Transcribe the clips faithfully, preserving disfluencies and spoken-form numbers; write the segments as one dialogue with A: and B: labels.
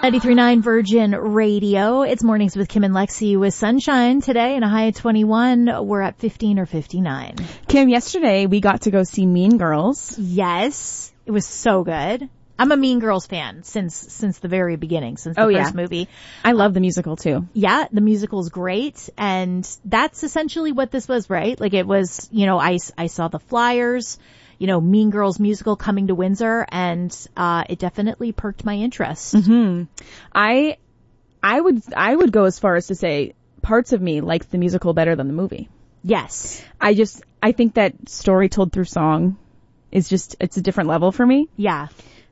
A: ninety-three point nine Virgin Radio. It's Mornings with Kim and Lexi with sunshine today and a high of twenty-one. We're at fifteen or fifty-nine.
B: Kim, yesterday we got to go see Mean Girls.
A: Yes. It was so good. I'm a Mean Girls fan since since the very beginning, since the
B: oh,
A: first
B: yeah.
A: movie.
B: I love the musical too.
A: Yeah, the musical's great, and that's essentially what this was, right? Like it was, you know, I, I saw the flyers, you know, Mean Girls musical coming to Windsor, and uh it definitely perked my interest.
B: Mm-hmm. I I would I would go as far as to say parts of me liked the musical better than the movie.
A: Yes.
B: I just I think that story told through song is just it's a different level for me.
A: Yeah.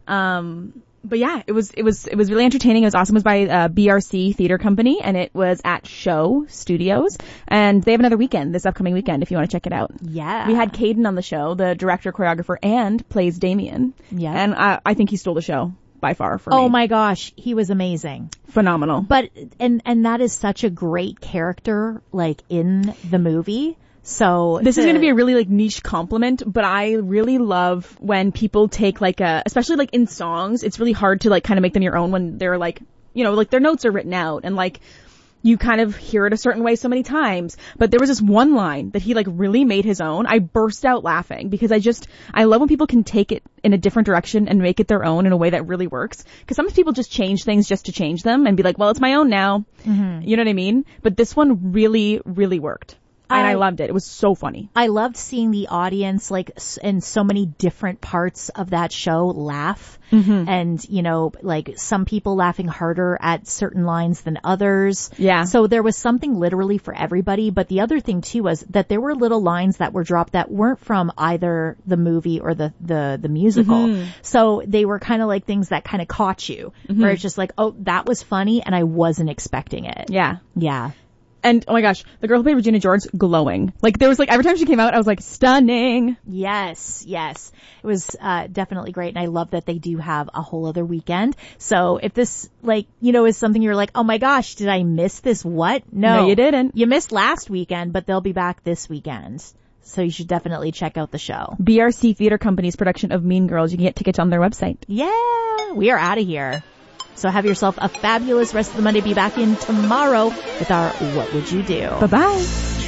B: Um but yeah, it was it was it was really entertaining. It was awesome. It was by uh, B R C Theater Company, and it was at Show Studios, and they have another weekend this upcoming weekend if you want to check it out.
A: Yeah.
B: We had Caden on the show, the director, choreographer, and plays Damien.
A: Yeah.
B: And I, I think he stole the show by far for
A: Oh
B: me.
A: my gosh, he was amazing.
B: Phenomenal.
A: But, and, and that is such a great character, like, in the movie. So
B: This
A: to,
B: is going to be a really like niche compliment, but I really love when people take like a, especially like in songs, it's really hard to like kind of make them your own when they're like, you know, like their notes are written out and like you kind of hear it a certain way so many times. But there was this one line that he like really made his own. I burst out laughing because I just, I love when people can take it in a different direction and make it their own in a way that really works. Because sometimes people just change things just to change them and be like, well, it's my own now. Mm-hmm. You know what I mean? But this one really, really worked. And I, I loved it. It was so funny.
A: I loved seeing the audience, like, in so many different parts of that show laugh. Mm-hmm. And, you know, like, some people laughing harder at certain lines than others.
B: Yeah.
A: So there was something literally for everybody. But the other thing, too, was that there were little lines that were dropped that weren't from either the movie or the, the, the musical. Mm-hmm. So they were kind of like things that kind of caught you. Mm-hmm. Where it's just like, oh, that was funny, and I wasn't expecting it.
B: Yeah.
A: Yeah.
B: And, oh my gosh, the girl who played Regina George, glowing. Like, there was like, every time she came out, I was like, stunning.
A: Yes, yes. It was, uh, definitely great. And I love that they do have a whole other weekend. So if this, like, you know, is something you're like, oh my gosh, did I miss this? What? No.
B: No, you didn't.
A: You missed last weekend, but they'll be back this weekend. So you should definitely check out the show.
B: B R C Theater Company's production of Mean Girls. You can get tickets on their website.
A: Yeah. We are out of here. So have yourself a fabulous rest of the Monday. Be back in tomorrow with our What Would You Do?
B: Bye-bye.